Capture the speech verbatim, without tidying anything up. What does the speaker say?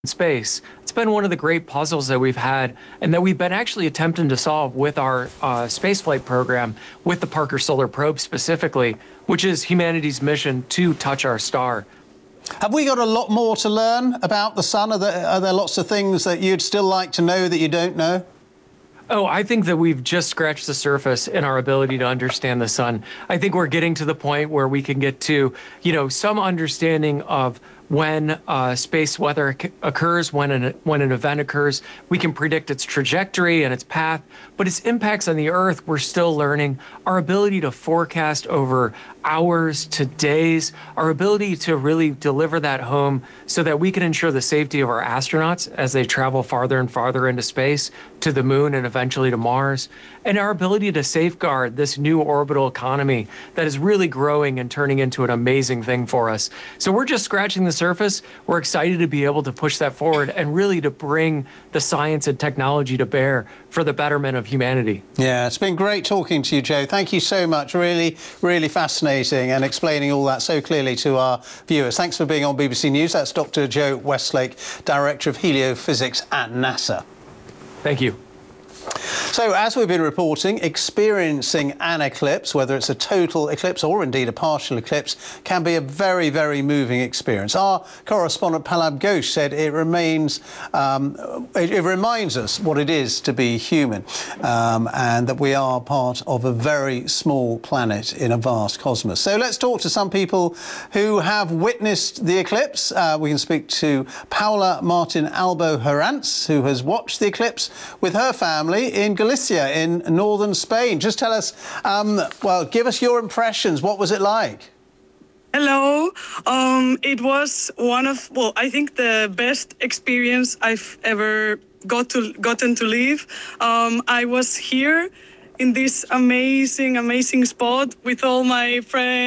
space. It's been one of the great puzzles that we've had and that we've been actually attempting to solve with our uh, spaceflight program, with the Parker Solar Probe specifically, which is humanity's mission to touch our star. Have we got a lot more to learn about the sun? Are there, are there lots of things that you'd still like to know that you don't know? Oh, I think that we've just scratched the surface in our ability to understand the sun. I think we're getting to the point where we can get to, you know, some understanding of when uh, space weather occurs, when an, when an event occurs. We can predict its trajectory and its path, but its impacts on the Earth, we're still learning. Our ability to forecast over hours to days, our ability to really deliver that home so that we can ensure the safety of our astronauts as they travel farther and farther into space, to the moon and eventually to Mars, and our ability to safeguard this new orbital economy that is really growing and turning into an amazing thing for us. So we're just scratching the surface. We're excited to be able to push that forward and really to bring the science and technology to bear for the betterment of humanity. Yeah, it's been great talking to you, Joe. Thank you so much. Really, really fascinating and explaining all that so clearly to our viewers. Thanks for being on B B C News. That's Doctor Joe Westlake, Director of Heliophysics at NASA. Thank you. So, as we've been reporting, experiencing an eclipse, whether it's a total eclipse or indeed a partial eclipse, can be a very, very moving experience. Our correspondent Pallab Ghosh said it remains, um, it, it reminds us what it is to be human, um, and that we are part of a very small planet in a vast cosmos. So let's talk to some people who have witnessed the eclipse. Uh, we can speak to Paula Martin Albo Herranz, who has watched the eclipse with her family in Galicia in northern Spain. Just tell us, um, well, give us your impressions. What was it like? Hello. Um, it was one of, well, I think the best experience I've ever got to gotten to live. Um, I was here in this amazing, amazing spot with all my friends.